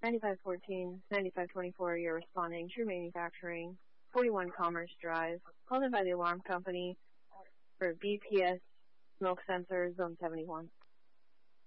9514, 9524, you're responding. True Manufacturing, 41 Commerce Drive. Called in by the alarm company for BPS smoke sensor, zone 71.